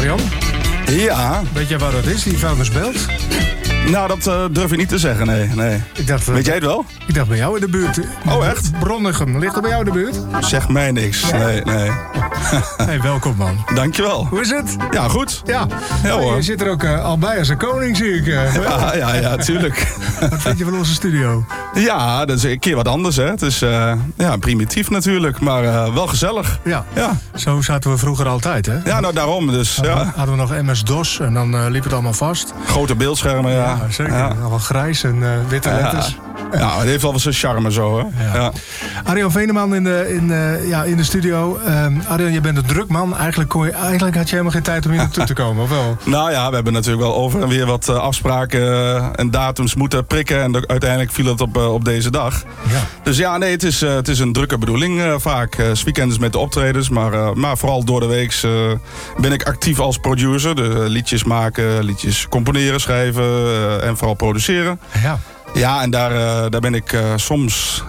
Arjan? Ja. Weet jij waar dat is, die vuilnisbelt? Nou, dat durf ik niet te zeggen, nee. Ik dacht, weet jij het wel? Ik dacht bij jou in de buurt. Oh, echt? Bronnegem, ligt er bij jou in de buurt? Zeg mij niks, nee. Hey, welkom man. Dankjewel. Hoe is het? Ja, goed. Ja hoor. Je zit er ook al bij als een koning, zie ik. Ja, tuurlijk. Wat vind je van onze studio? Ja, dat is een keer wat anders, hè. Het is primitief natuurlijk, maar wel gezellig. Ja, zo zaten we vroeger altijd, hè? Ja, nou daarom dus. Hadden we nog MS-DOS en dan liep het allemaal vast. Grote beeldschermen, ja. Ja, zeker. Ja. Allemaal grijs en witte letters. Nou, het heeft wel zijn charme zo, hè. Ja. Arjan Veneman in de studio. Arjan, je bent een druk man. Eigenlijk had je helemaal geen tijd om hier naartoe te komen, of wel? Nou ja, we hebben natuurlijk wel over en weer wat afspraken en datums moeten prikken. En uiteindelijk viel het op deze dag. Ja. Dus ja, nee, het is een drukke bedoeling vaak. 's weekends met de optredens, maar vooral door de week ben ik actief als producer. De liedjes maken, liedjes componeren, schrijven en vooral produceren. Ja. Ja, en daar ben ik soms,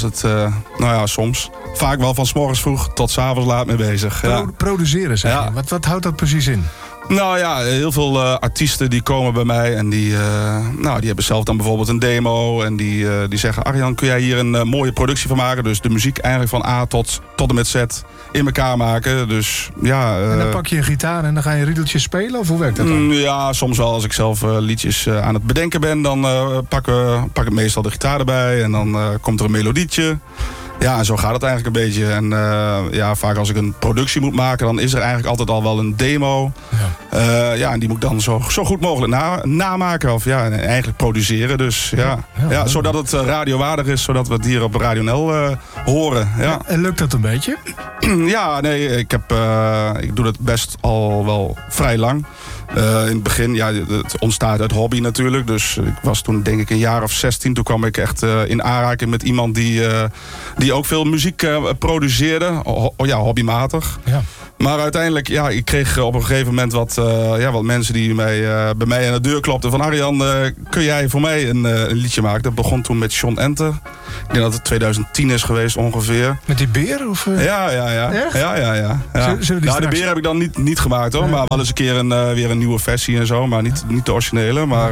soms, vaak wel van 's morgens vroeg tot 's avonds laat mee bezig. Produceren, zeg je. Wat houdt dat precies in? Nou ja, heel veel artiesten die komen bij mij en die hebben zelf dan bijvoorbeeld een demo. En die zeggen, Arjan, kun jij hier een mooie productie van maken? Dus de muziek eigenlijk van A tot en met Z in elkaar maken. Dus ja. En dan pak je een gitaar en dan ga je riedeltjes spelen? Of hoe werkt dat dan? Ja, soms wel. Als ik zelf liedjes aan het bedenken ben, dan pak ik meestal de gitaar erbij. En dan komt er een melodietje. Ja, en zo gaat het eigenlijk een beetje. En vaak als ik een productie moet maken, dan is er eigenlijk altijd al wel een demo. Ja. En die moet ik dan zo goed mogelijk namaken. Of en eigenlijk produceren. Dus zodat het radiowaardig is, zodat we het hier op Radio NL horen. Ja. En lukt dat een beetje? Ja, nee, ik doe het best al wel vrij lang. In het begin, het ontstaat uit hobby natuurlijk. Dus ik was toen denk ik een jaar of 16. Toen kwam ik echt in aanraking met iemand die ook veel muziek produceerde. Hobbymatig. Ja. Maar uiteindelijk, ik kreeg op een gegeven moment wat mensen die bij mij aan de deur klopten. Van Arjan, kun jij voor mij een liedje maken? Dat begon toen met John Enter. Ik denk dat het 2010 is geweest ongeveer. Met die beer? Of, Ja. Echt? Ja. De beer heb ik dan niet gemaakt hoor. Maar wel eens een keer weer een nieuwe versie en zo. Maar niet de originele. Maar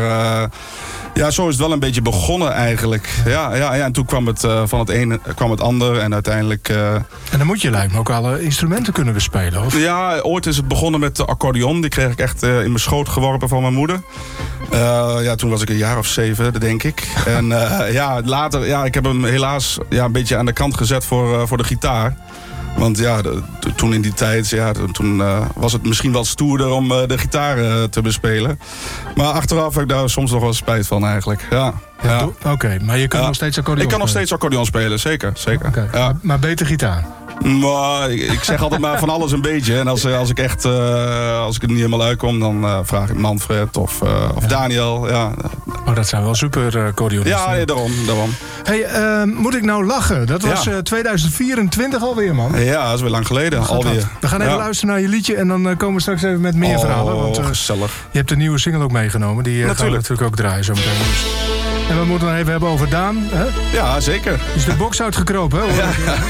zo is het wel een beetje begonnen eigenlijk. Ja. En toen kwam het van het ene kwam het ander. En uiteindelijk... En dan moet je lijkt me ook alle instrumenten kunnen bespelen, of? Ja, ooit is het begonnen met de accordeon. Die kreeg ik echt in mijn schoot geworpen van mijn moeder. Toen was ik een jaar of 7, denk ik. En later, ik heb hem helaas een beetje aan de kant gezet voor de gitaar. Want toen in die tijd, toen was het misschien wel stoerder om de gitaar te bespelen. Maar achteraf heb ik daar soms nog wel spijt van eigenlijk, ja. Oké, maar je kan nog steeds accordeon spelen? Ik kan nog steeds accordeon spelen, zeker. Okay. Ja. Maar beter gitaar? Maar ik zeg altijd maar van alles een beetje. En als ik het niet helemaal uitkom, dan vraag ik Manfred of Daniel. Ja. Oh, dat zijn wel super accordeonisten. Ja, daarom. Hey, moet ik nou lachen? Dat was 2024 alweer, man. Ja, dat is weer lang geleden. Alweer. We gaan even luisteren naar je liedje en dan komen we straks even met meer verhalen. Want, gezellig. Je hebt een nieuwe single ook meegenomen. Die gaan we natuurlijk ook draaien zo meteen. En we moeten het even hebben over Daan. Hè? Ja, zeker. Is de box uitgekropen, hè?